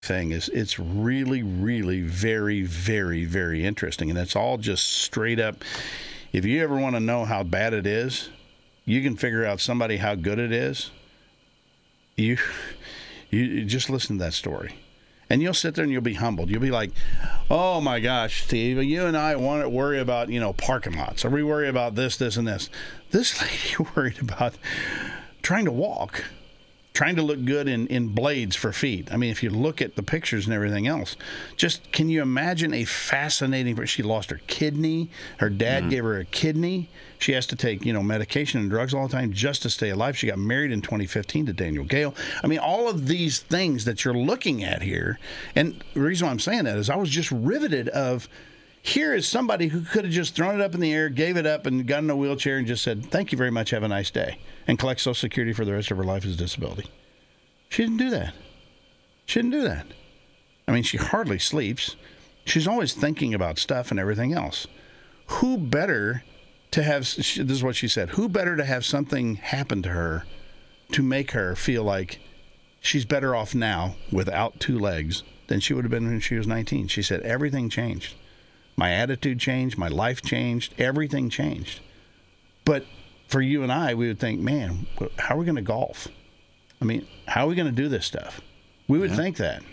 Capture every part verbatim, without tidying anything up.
thing is it's really, really very, very, very interesting. And it's all just straight up. If you ever want to know how bad it is, you can figure out somebody how good it is. You, you just listen to that story. And you'll sit there and you'll be humbled. You'll be like, oh, my gosh, Steve, you and I want to worry about, you know, parking lots. Or we worry about this, this, and this. This lady worried about trying to walk, trying to look good in, in blades for feet. I mean, if you look at the pictures and everything else, just can you imagine a fascinating, she lost her kidney. Her dad mm. gave her a kidney. She has to take, you know, medication and drugs all the time just to stay alive. She got married in twenty fifteen to Daniel Gale. I mean, all of these things that you're looking at here, and the reason why I'm saying that is I was just riveted of, here is somebody who could have just thrown it up in the air, gave it up, and got in a wheelchair and just said, thank you very much, have a nice day, and collect Social Security for the rest of her life as a disability. She didn't do that. She didn't do that. I mean, she hardly sleeps. She's always thinking about stuff and everything else. Who better to have, this is what she said, who better to have something happen to her to make her feel like she's better off now without two legs than she would have been when she was nineteen. She said, everything changed. My attitude changed. My life changed. Everything changed. But for you and I, we would think, man, how are we going to golf? I mean, how are we going to do this stuff? We would yeah. think that.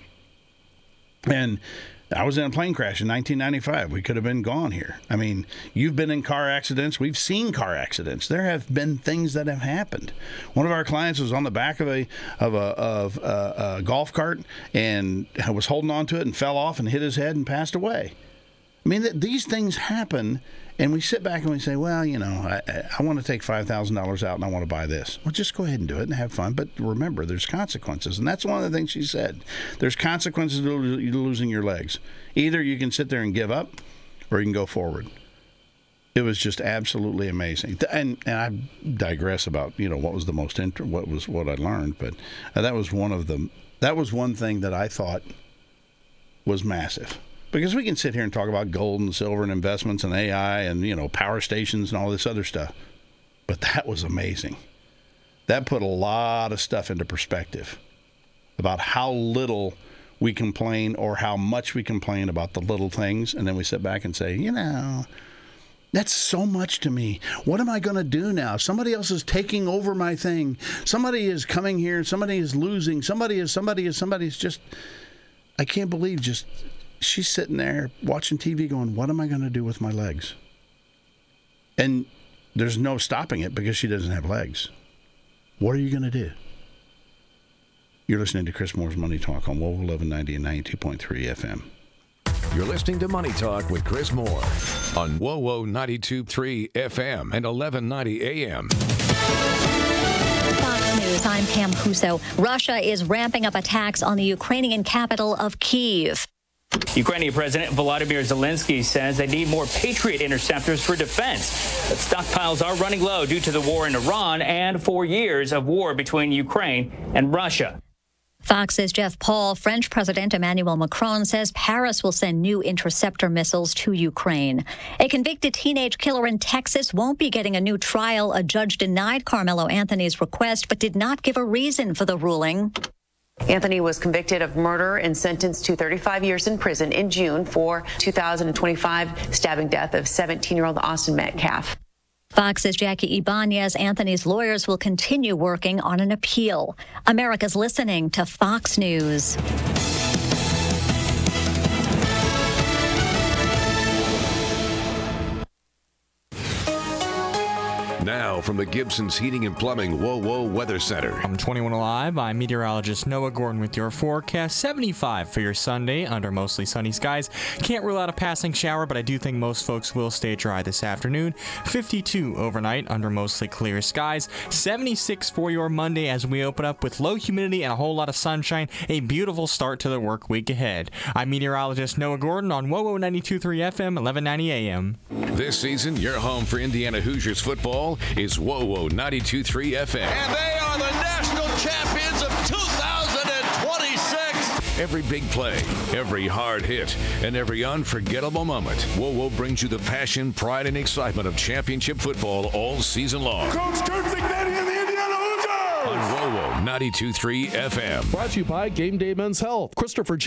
And I was in a plane crash in nineteen ninety-five. We could have been gone here. I mean, you've been in car accidents. We've seen car accidents. There have been things that have happened. One of our clients was on the back of a of a of a, a golf cart and was holding on to it and fell off and hit his head and passed away. I mean, th- these things happen, and we sit back and we say, well, you know, I, I want to take five thousand dollars out and I want to buy this. Well, just go ahead and do it and have fun. But remember, there's consequences. And that's one of the things she said. There's consequences to losing your legs. Either you can sit there and give up or you can go forward. It was just absolutely amazing. And, and I digress about, you know, what was the most, inter- what was what I learned. But that was one of the, that was one thing that I thought was massive. Because we can sit here and talk about gold and silver and investments and A I and, you know, power stations and all this other stuff. But that was amazing. That put a lot of stuff into perspective about how little we complain or how much we complain about the little things. And then we sit back and say, you know, that's so much to me. What am I going to do now? Somebody else is taking over my thing. Somebody is coming here. Somebody is losing. Somebody is, somebody is, somebody is just, I can't believe just... She's sitting there watching T V going, what am I going to do with my legs? And there's no stopping it because she doesn't have legs. What are you going to do? You're listening to Chris Moore's Money Talk on WOWO eleven ninety and ninety-two point three F M. You're listening to Money Talk with Chris Moore on WOWO ninety-two point three F M and eleven ninety A M. News. I'm Pam Huso. Russia is ramping up attacks on the Ukrainian capital of Kyiv. Ukrainian President Volodymyr Zelensky says they need more Patriot interceptors for defense. But stockpiles are running low due to the war in Iran and four years of war between Ukraine and Russia. Fox's Jeff Paul. French President Emmanuel Macron says Paris will send new interceptor missiles to Ukraine. A convicted teenage killer in Texas won't be getting a new trial. A judge denied Carmelo Anthony's request but did not give a reason for the ruling. Anthony was convicted of murder and sentenced to thirty-five years in prison in June for two thousand twenty-five stabbing death of seventeen-year-old Austin Metcalf. Fox's Jackie Ibanez. Anthony's lawyers will continue working on an appeal. America's listening to Fox News. Now from the Gibson's Heating and Plumbing WOWO Weather Center. I'm twenty-one Alive. I'm meteorologist Noah Gordon with your forecast. seventy-five for your Sunday under mostly sunny skies. Can't rule out a passing shower, but I do think most folks will stay dry this afternoon. fifty-two overnight under mostly clear skies. seventy-six for your Monday as we open up with low humidity and a whole lot of sunshine. A beautiful start to the work week ahead. I'm meteorologist Noah Gordon on WOWO ninety-two point three F M, eleven ninety A M. This season, your home for Indiana Hoosiers football is WOWO ninety-two point three F M. And they are the national champions of two thousand twenty-six. Every big play, every hard hit, and every unforgettable moment, WOWO brings you the passion, pride, and excitement of championship football all season long. Coach Kurt Cignetti and the Indiana Hoosiers! On WOWO ninety-two point three F M. Brought to you by Game Day Men's Health. Christopher